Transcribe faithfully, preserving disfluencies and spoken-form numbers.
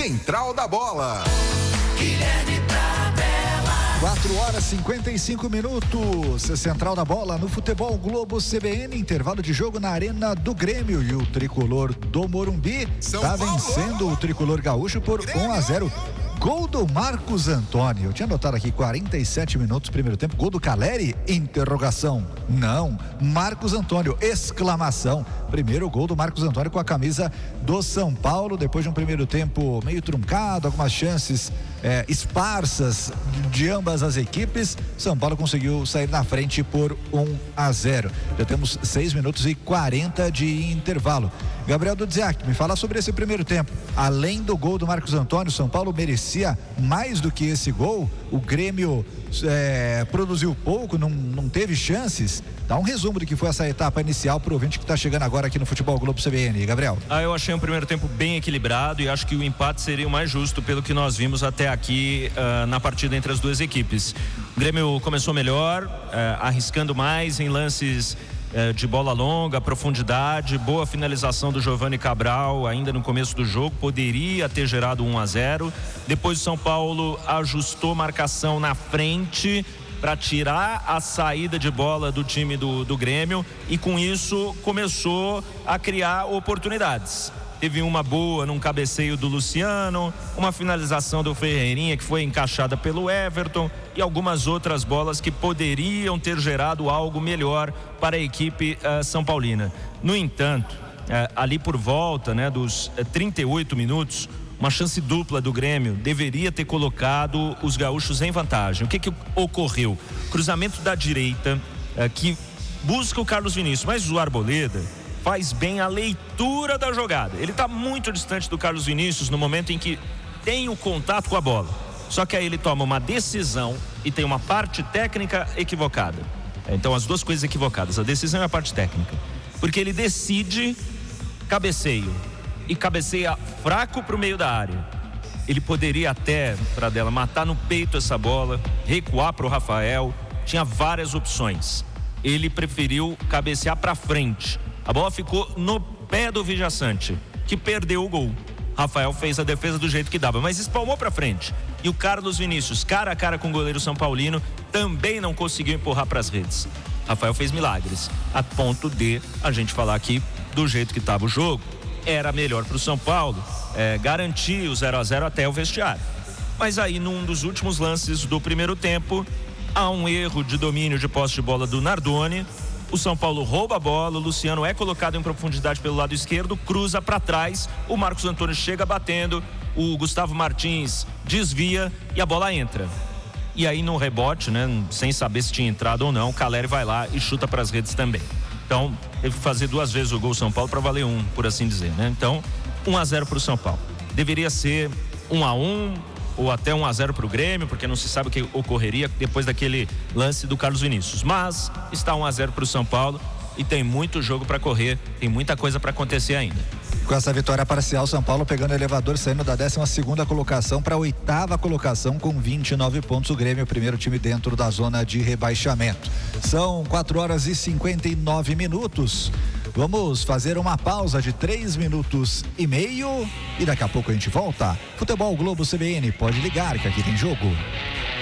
Central da Bola. Guilherme Tabela. quatro horas e cinquenta e cinco minutos. Central da Bola no Futebol Globo C B N. Intervalo de jogo na Arena do Grêmio. E o tricolor do Morumbi está vencendo o tricolor gaúcho por um a zero. Gol do Marcos Antônio. Eu tinha notado aqui quarenta e sete minutos, primeiro tempo. Gol do Caleri? Interrogação. Não. Marcos Antônio, exclamação. Primeiro gol do Marcos Antônio com a camisa do São Paulo, depois de um primeiro tempo meio truncado, algumas chances é, esparsas de ambas as equipes. São Paulo conseguiu sair na frente por um a zero. Já temos seis minutos e quarenta de intervalo. Gabriel Dudziak, me fala sobre esse primeiro tempo. Além do gol do Marcos Antônio, São Paulo merecia mais do que esse gol. O Grêmio é, produziu pouco, não, não teve chances. Dá um resumo do que foi essa etapa inicial para o ouvinte que está chegando agora aqui no Futebol Globo C B N, Gabriel. Ah, eu achei um primeiro tempo bem equilibrado e acho que o empate seria o mais justo pelo que nós vimos até aqui uh, na partida entre as duas equipes. O Grêmio começou melhor, uh, arriscando mais em lances uh, de bola longa, profundidade, boa finalização do Giovani Cabral ainda no começo do jogo, poderia ter gerado um a zero. Depois o São Paulo ajustou marcação na frente para tirar a saída de bola do time do, do Grêmio e com isso começou a criar oportunidades. Teve uma boa num cabeceio do Luciano, uma finalização do Ferreirinha que foi encaixada pelo Everton e algumas outras bolas que poderiam ter gerado algo melhor para a equipe uh, São Paulina. No entanto, uh, ali por volta, né, dos uh, trinta e oito minutos, uma chance dupla do Grêmio deveria ter colocado os gaúchos em vantagem. O que que ocorreu? Cruzamento da direita, eh, que busca o Carlos Vinícius, mas o Arboleda faz bem a leitura da jogada. Ele está muito distante do Carlos Vinícius no momento em que tem o contato com a bola. Só que aí ele toma uma decisão e tem uma parte técnica equivocada. Então as duas coisas equivocadas, a decisão e a parte técnica. Porque ele decide cabeceio. E cabeceia fraco para o meio da área. Ele poderia até, para dela, matar no peito essa bola, recuar para o Rafael, tinha várias opções. Ele preferiu cabecear para frente. A bola ficou no pé do Vijaçante, que perdeu o gol. Rafael fez a defesa do jeito que dava, mas espalmou para frente. E o Carlos Vinícius, cara a cara com o goleiro São Paulino, também não conseguiu empurrar para as redes. Rafael fez milagres, a ponto de a gente falar aqui do jeito que estava o jogo. Era melhor para o São Paulo é, garantir o zero a zero até o vestiário. Mas aí, num dos últimos lances do primeiro tempo, há um erro de domínio de posse de bola do Nardoni. O São Paulo rouba a bola, o Luciano é colocado em profundidade pelo lado esquerdo, cruza para trás, o Marcos Antônio chega batendo, o Gustavo Martins desvia e a bola entra. E aí, no rebote, né, sem saber se tinha entrado ou não, o Caleri vai lá e chuta para as redes também. Então, teve que fazer duas vezes o gol São Paulo para valer um, por assim dizer, né? Então, um a zero para o São Paulo. Deveria ser um a um ou até um a zero para o Grêmio, porque não se sabe o que ocorreria depois daquele lance do Carlos Vinícius. Mas está um a zero para o São Paulo e tem muito jogo para correr, tem muita coisa para acontecer ainda. Com essa vitória parcial, São Paulo pegando o elevador, saindo da décima segunda colocação para a oitava colocação com vinte e nove pontos. O Grêmio, o primeiro time dentro da zona de rebaixamento. São quatro horas e cinquenta e nove minutos. Vamos fazer uma pausa de três minutos e meio e daqui a pouco a gente volta. Futebol Globo C B N, pode ligar que aqui tem jogo.